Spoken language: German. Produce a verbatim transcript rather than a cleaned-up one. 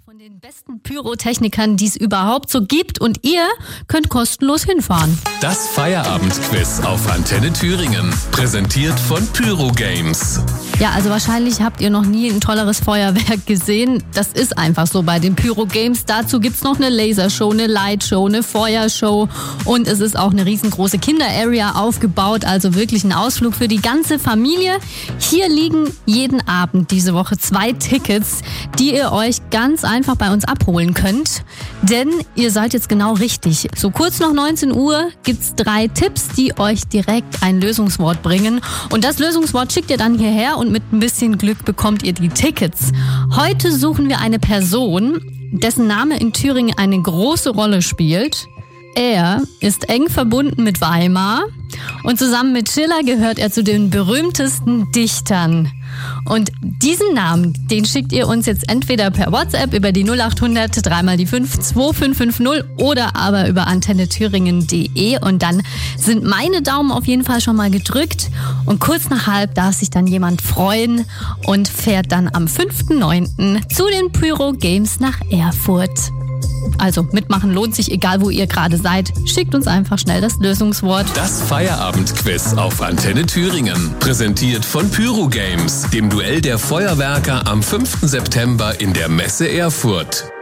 von den besten Pyrotechnikern, die es überhaupt so gibt, und ihr könnt kostenlos hinfahren. Das Feierabendquiz auf Antenne Thüringen, präsentiert von Pyro Games. Ja, also wahrscheinlich habt ihr noch nie ein tolleres Feuerwerk gesehen. Das ist einfach so bei den Pyro Games. Dazu gibt's noch eine Lasershow, eine Lightshow, eine Feuershow und es ist auch eine riesengroße Kinder-Area aufgebaut, also wirklich ein Ausflug für die ganze Familie. Hier liegen jeden Abend diese Woche zwei Tickets, die ihr euch ganz einfach bei uns abholen könnt, denn ihr seid jetzt genau richtig. So kurz nach neunzehn Uhr gibt's drei Tipps, die euch direkt ein Lösungswort bringen, und das Lösungswort schickt ihr dann hierher und mit ein bisschen Glück bekommt ihr die Tickets. Heute suchen wir eine Person, dessen Name in Thüringen eine große Rolle spielt. Er ist eng verbunden mit Weimar und zusammen mit Schiller gehört er zu den berühmtesten Dichtern. Und diesen Namen, den schickt ihr uns jetzt entweder per WhatsApp über die null acht hundert drei mal die fünf zwei fünf fünf null oder aber über antenne thüringen punkt de, und dann sind meine Daumen auf jeden Fall schon mal gedrückt und kurz nach halb darf sich dann jemand freuen und fährt dann am fünften neunten zu den Pyro Games nach Erfurt. Also mitmachen lohnt sich, egal wo ihr gerade seid. Schickt uns einfach schnell das Lösungswort. Das Feierabendquiz auf Antenne Thüringen, präsentiert von Pyro Games, dem Duell der Feuerwerker am fünften September in der Messe Erfurt.